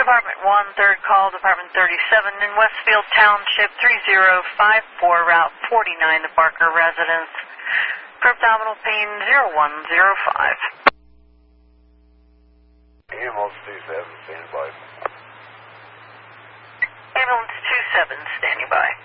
Department 1, third call, Department 37 in Westfield Township, 3054, Route 49, the Barker residence. For abdominal pain, 0105. Ambulance 27, standing by. Ambulance 27, standing by.